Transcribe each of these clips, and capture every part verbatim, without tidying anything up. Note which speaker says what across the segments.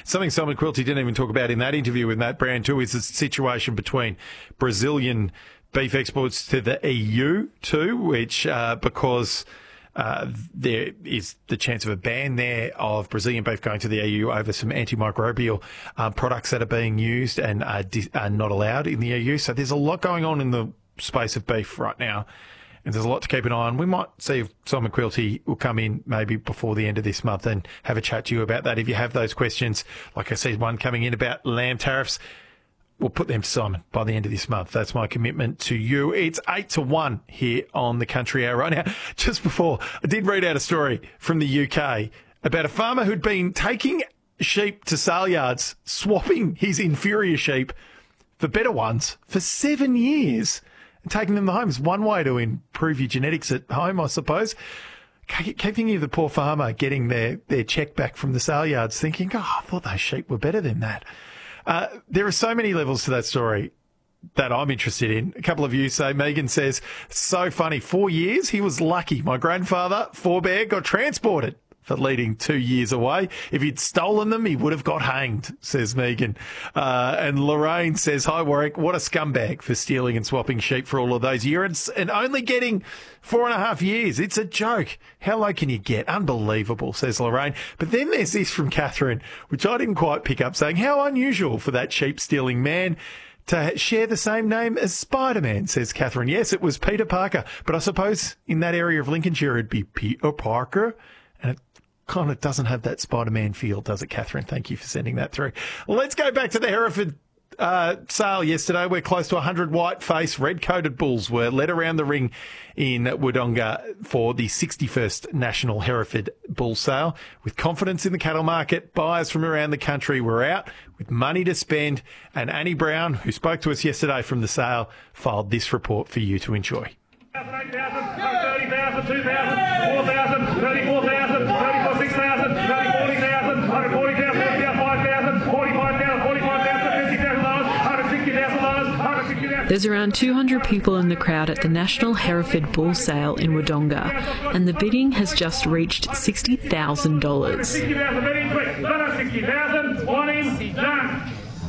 Speaker 1: Something Simon Quilty didn't even talk about in that interview with Matt Brown too is the situation between Brazilian beef exports to the E U too, which uh, because uh, there is the chance of a ban there of Brazilian beef going to the E U over some antimicrobial uh, products that are being used and are, di- are not allowed in the E U. So there's a lot going on in the space of beef right now. And there's a lot to keep an eye on. We might see if Simon Quilty will come in maybe before the end of this month and have a chat to you about that. If you have those questions, like I said, one coming in about lamb tariffs, we'll put them to Simon by the end of this month. That's my commitment to you. It's eight to one here on the Country Hour right now. Just before, I did read out a story from the U K about a farmer who'd been taking sheep to sale yards, swapping his inferior sheep for better ones for seven years. And taking them home is one way to improve your genetics at home, I suppose. Keep thinking of the poor farmer getting their, their check back from the sale yards thinking, oh, I thought those sheep were better than that. Uh, there are so many levels to that story that I'm interested in. A couple of you say, Megan says, so funny. Four years, he was lucky. My grandfather, forebear, got transported for leading two years away. If he'd stolen them, he would have got hanged, says Megan. Uh, and Lorraine says, hi, Warwick, what a scumbag for stealing and swapping sheep for all of those years and only getting four and a half years. It's a joke. How low can you get? Unbelievable, says Lorraine. But then there's this from Catherine, which I didn't quite pick up, saying, how unusual for that sheep-stealing man to share the same name as Spider-Man, says Catherine. Yes, it was Peter Parker, but I suppose in that area of Lincolnshire it'd be Peter Parker, and it kind of doesn't have that Spider-Man feel, does it, Catherine? Thank you for sending that through. Let's go back to the Hereford uh, sale yesterday, where close to one hundred white-faced, red-coated bulls were led around the ring in Wodonga for the sixty-first National Hereford Bull Sale. With confidence in the cattle market, buyers from around the country were out with money to spend, and Annie Brown, who spoke to us yesterday from the sale, filed this report for you to enjoy.
Speaker 2: eight thousand, thirty thousand, two thousand, four thousand, thirty-four thousand, thirty-four, six thousand, thirty, forty thousand, one hundred forty thousand, five thousand, forty-five thousand, forty-five thousand, fifty thousand dollars, one hundred sixty thousand dollars, one hundred sixty thousand dollars.
Speaker 3: There's around two hundred people in the crowd at the National Hereford Bull Sale in Wodonga, and the bidding has just reached sixty thousand dollars.
Speaker 2: sixty thousand bidding, quick, one hundred sixty thousand, one in, done.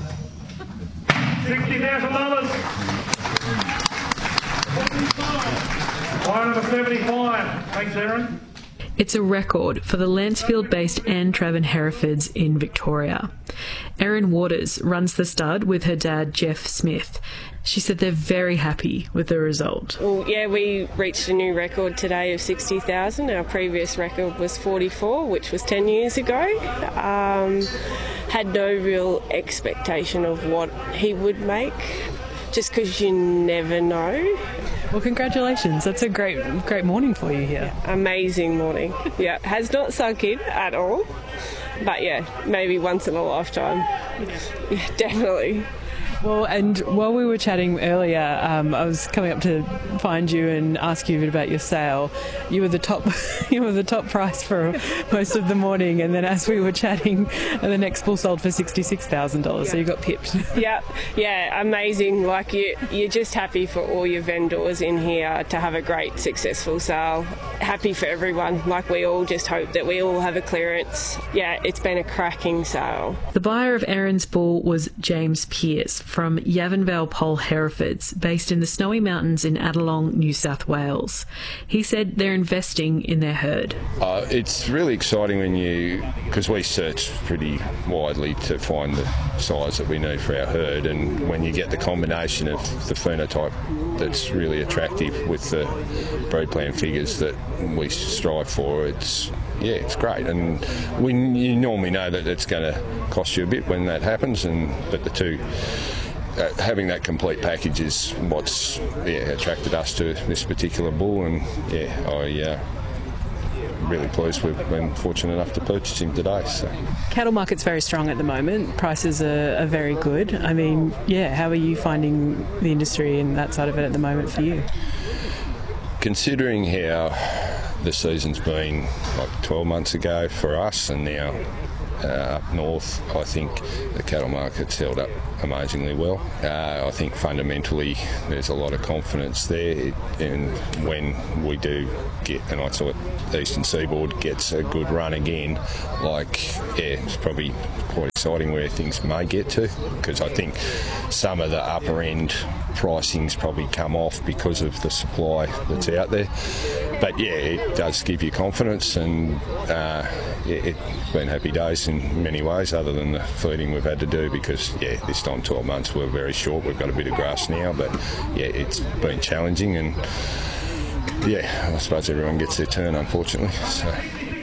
Speaker 2: sixty thousand dollars. one seventy-five. Thanks, Aaron.
Speaker 3: It's a record for the Lancefield-based Anne Traven Herefords in Victoria. Erin Waters runs the stud with her dad, Jeff Smith. She said they're very happy with the result.
Speaker 4: Well, yeah, we reached a new record today of sixty thousand. Our previous record was forty-four, which was ten years ago. Um, had no real expectation of what he would make, just because you never know.
Speaker 3: Well, congratulations. That's a great great morning for you here.
Speaker 4: Yeah, amazing morning. Yeah, has not sunk in at all. But yeah, maybe once in a lifetime. Yeah, definitely.
Speaker 3: Well, and while we were chatting earlier, um, I was coming up to find you and ask you a bit about your sale. You were the top, you were the top price for most of the morning, and then as we were chatting, the next bull sold for sixty-six thousand dollars. Yeah. So you got pipped.
Speaker 4: Yeah, yeah, amazing. Like you, you're just happy for all your vendors in here to have a great, successful sale. Happy for everyone. Like we all just hope that we all have a clearance. Yeah, it's been a cracking sale.
Speaker 3: The buyer of Erin's bull was James Pearce from Yavanvale Pole Herefords, based in the Snowy Mountains in Adelong, New South Wales. He said they're investing in their herd.
Speaker 5: Uh, it's really exciting when you, because we search pretty widely to find the size that we need for our herd, and when you get the combination of the phenotype that's really attractive with the breed plan figures that we strive for, it's yeah, it's great. And we you normally know that it's going to cost you a bit when that happens, and but the two. Uh, having that complete package is what's yeah, attracted us to this particular bull, and yeah, I uh, really pleased we've been fortunate enough to purchase him today. So.
Speaker 3: Cattle market's very strong at the moment. Prices are, are very good. I mean, yeah, how are you finding the industry and that side of it at the moment for you?
Speaker 5: Considering how the season's been like twelve months ago for us, and now uh, up north, I think the cattle market's held up amazingly well. Uh, I think fundamentally there's a lot of confidence there, and when we do get, and I thought Eastern Seaboard gets a good run again, like, yeah, it's probably quite exciting where things may get to, because I think some of the upper end pricing's probably come off because of the supply that's out there. But yeah, it does give you confidence, and uh, yeah, it's been happy days in many ways, other than the feeding we've had to do, because yeah, this time twelve months we're very short. We've got a bit of grass now, but yeah, it's been challenging, and yeah, I suppose everyone gets their turn, unfortunately. So.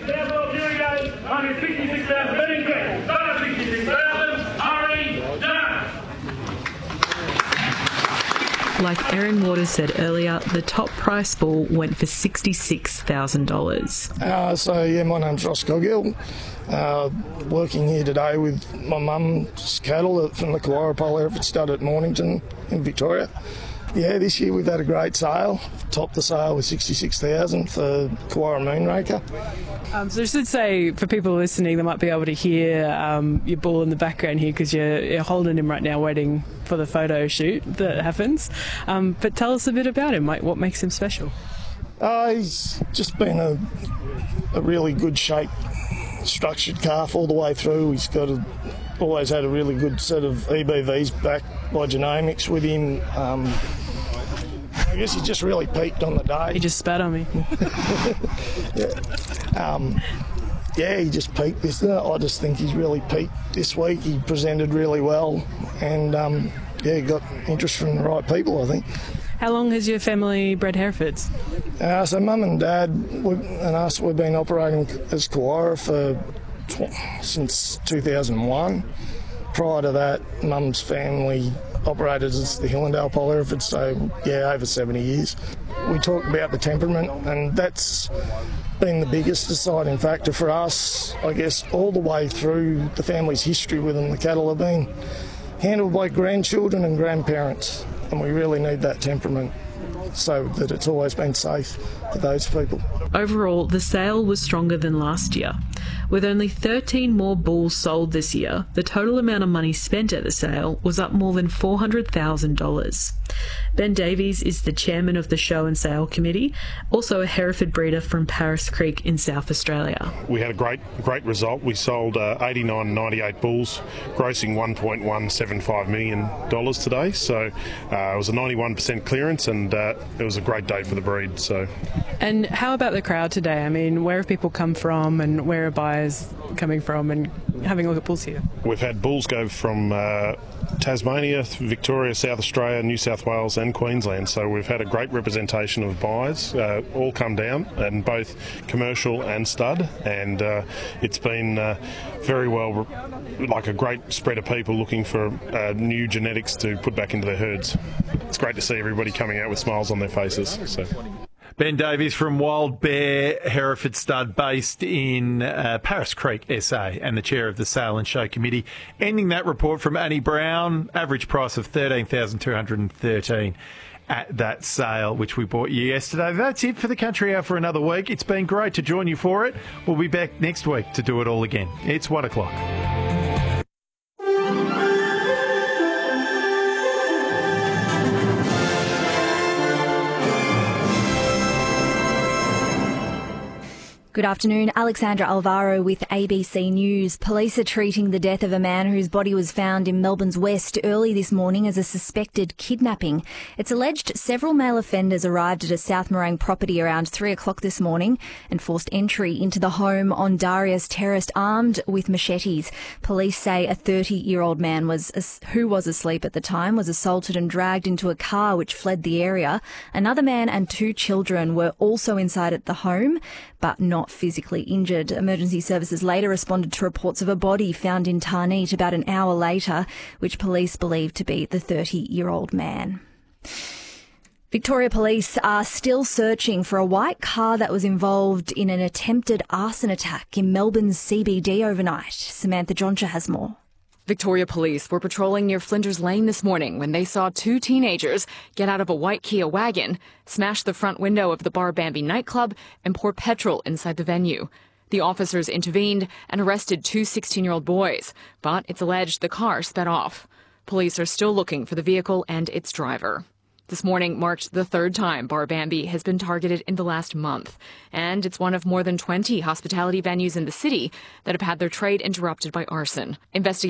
Speaker 3: Like Erin Waters said earlier, the top price bull went for sixty-six thousand dollars.
Speaker 6: Uh, so, yeah, my name's Ross Coghill. Uh, working here today with my mum's cattle from the Kawara Pole Hereford Stud at Mornington in Victoria. Yeah, this year we've had a great sale. Topped the sale with sixty-six thousand dollars for Kawara Moonraker.
Speaker 3: Um, so I should say, for people listening, they might be able to hear um, your bull in the background here, because you're, you're holding him right now waiting for the photo shoot that happens. Um, but tell us a bit about him, like what makes him special.
Speaker 6: Uh, he's just been a, a really good shape, structured calf all the way through. He's got a, always had a really good set of E B Vs backed by genomics with him. Um, I guess he just really peaked on the day.
Speaker 3: He just spat on me.
Speaker 6: yeah. Um, yeah, he just peaked this. I just think he's really peaked this week. He presented really well, and um, yeah, got interest from the right people, I think.
Speaker 3: How long has your family bred Herefords?
Speaker 6: Uh, so mum and dad and us, we've been operating as Kawara for tw- since two thousand one. Prior to that, mum's family operated as the Hillendale Pole Hereford, so yeah, over seventy years. We talked about the temperament, and that's been the biggest deciding factor for us, I guess, all the way through the family's history with them. The cattle have been handled by grandchildren and grandparents, and we really need that temperament so that it's always been safe for those people.
Speaker 3: Overall, the sale was stronger than last year. With only thirteen more bulls sold this year, the total amount of money spent at the sale was up more than four hundred thousand dollars. Ben Davies is the chairman of the Show and Sale Committee, also a Hereford breeder from Paris Creek in South Australia.
Speaker 7: We had a great great result. We sold uh, eighty-nine ninety-eight bulls, grossing one point one seven five million dollars today. So uh, it was a ninety-one percent clearance, and uh, it was a great day for the breed. So.
Speaker 3: And how about the crowd today? I mean, where have people come from, and where are buyers coming from and having a look at bulls here?
Speaker 7: We've had bulls go from uh, Tasmania, Victoria, South Australia, New South Wales and Queensland, so we've had a great representation of buyers, uh, all come down, and both commercial and stud, and uh, it's been uh, very well, like a great spread of people looking for uh, new genetics to put back into their herds. It's great to see everybody coming out with smiles on their faces. So.
Speaker 1: Ben Davies from Wild Bear Hereford Stud, based in uh, Paris Creek, S A, and the chair of the Sale and Show Committee. Ending that report from Annie Brown, average price of thirteen thousand two hundred thirteen dollars at that sale, which we bought you yesterday. That's it for the Country Hour for another week. It's been great to join you for it. We'll be back next week to do it all again. It's one o'clock.
Speaker 8: Good afternoon. Alexandra Alvaro with A B C News. Police are treating the death of a man whose body was found in Melbourne's West early this morning as a suspected kidnapping. It's alleged several male offenders arrived at a South Morang property around three o'clock this morning and forced entry into the home on Darius Terrace armed with machetes. Police say a thirty-year-old man was who was asleep at the time was assaulted and dragged into a car which fled the area. Another man and two children were also inside at the home, but not physically injured. Emergency services later responded to reports of a body found in Tarneet about an hour later, which police believe to be the thirty-year-old man. Victoria Police are still searching for a white car that was involved in an attempted arson attack in Melbourne's C B D overnight. Samantha Joncha has more.
Speaker 9: Victoria Police were patrolling near Flinders Lane this morning when they saw two teenagers get out of a white Kia wagon, smash the front window of the Bar Bambi nightclub, and pour petrol inside the venue. The officers intervened and arrested two sixteen-year-old boys, but it's alleged the car sped off. Police are still looking for the vehicle and its driver. This morning marked the third time Bar Bambi has been targeted in the last month, and it's one of more than twenty hospitality venues in the city that have had their trade interrupted by arson. Investigators